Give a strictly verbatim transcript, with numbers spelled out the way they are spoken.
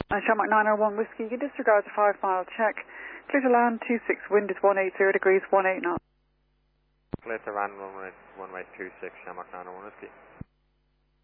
Uh, Shamrock nine oh one Whiskey, you can disregard the five mile check. Clear to land, two six, wind is one eighty degrees, one eight knots. Clear to land, runway, runway two six, Shamrock nine oh one Whiskey.